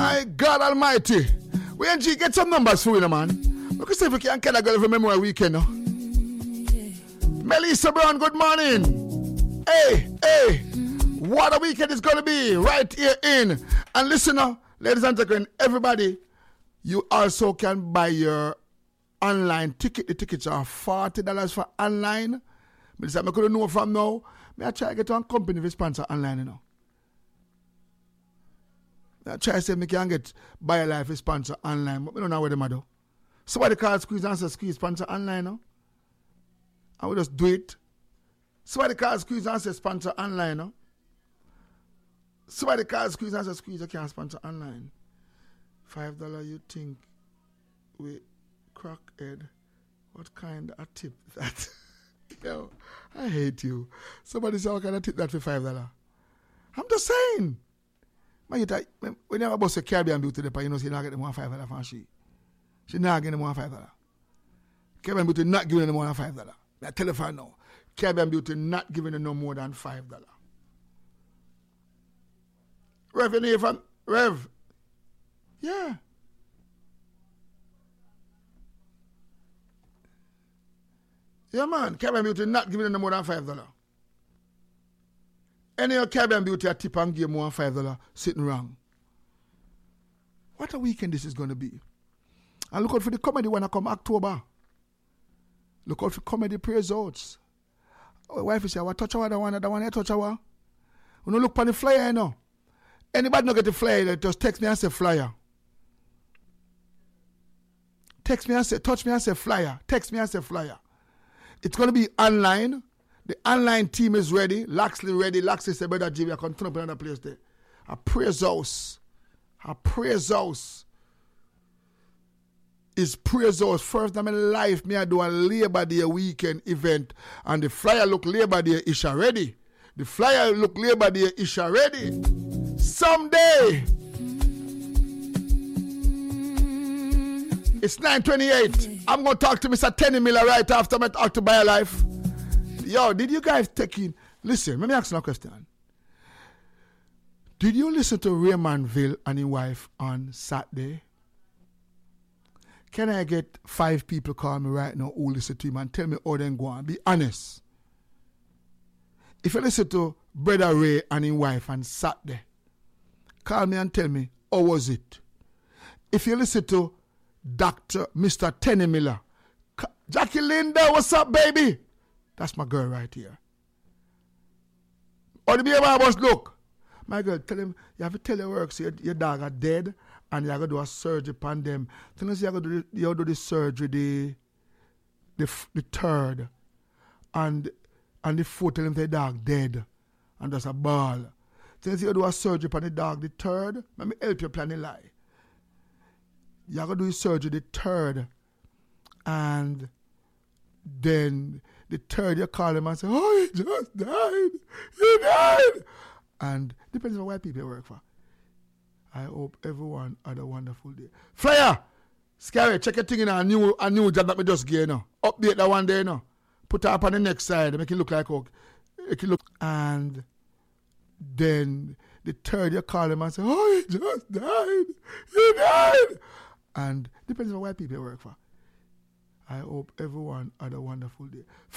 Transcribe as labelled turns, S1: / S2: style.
S1: My God Almighty. We and G get some numbers for you, man. Look see if we can get a girl for Memorial Weekend. No? Melissa Brown, good morning. Hey. What a weekend it's going to be right here in. And listen now, ladies and gentlemen, everybody, you also can buy your online ticket. The tickets are $40 for online. But I couldn't know from now. I try to get one company to sponsor online, you know. I try to say I can get BioLife to sponsor online, but we don't know what they do. Somebody call Squeeze and say Squeeze sponsor online, no? And we just do it. Somebody call Squeeze and say sponsor online, no? Somebody call Squeeze and say Squeeze you can't sponsor online. $5 you think we crackhead? What kind of tip is that? Yo, I hate you. Somebody say, how can I tip that for $5? I'm just saying. Man, when you have a bus a Caribbean Beauty, you know, she not getting more than $5 from she. She not getting more than $5. Caribbean Beauty not giving them more than $5. I tell you now, Caribbean Beauty not giving them no more than $5. Rev, you hear from Rev? Yeah. Yeah, man. Caribbean Beauty not giving them more than $5. Any Caribbean Beauty a tip and give more than $5 sitting wrong. What a weekend this is going to be. And look out for the comedy when I come October. Look out for comedy praise outs. Oh, wife is here, what touch our the one you touch our? We don't look on the flyer, you know. Anybody not get the flyer, just text me and say flyer. Text me and say, touch me and say flyer. Text me and say flyer. It's going to be online. The online team is ready. Laxley ready. Laxley said, brother Jimmy, I can turn up another place there. A praise house. Is praise house. First time in life, me I do a Labor Day weekend event. And the flyer look Labor Day ish already. The flyer look Labor Day ish already. Someday. It's 9:28. I'm going to talk to Mr. Tenny Miller right after I talk to BioLife. Yo, did you guys take in? Listen, let me ask you a question. Did you listen to Raymondville and his wife on Saturday? Can I get 5 people call me right now who listen to him and tell me how they go on? Be honest. If you listen to Brother Ray and his wife on Saturday, call me and tell me how was it. If you listen to Mr. Tenny Miller, Jackie Linda, what's up, baby? That's my girl right here. Or the baby must look. My girl, tell him, you have to tell your work, so your dog are dead, and you have to do a surgery upon them. Tell us you have to do the surgery, the third, and the fourth, tell him the dog dead, and that's a ball. Tell us you do a surgery upon the dog, the third, let me help you plan the lie. You have to do the surgery, the third, and then the third you call him and say, oh, he just died. He died. And depends on what people you work for. I hope everyone had a wonderful day. Flyer! Scary, check your thing in a new job that we just gave now. Update that one day now. Put it up on the next side. Make it look like and then the third you call him and say, oh, he just died. He died. And depends on what people you work for. I hope everyone had a wonderful day.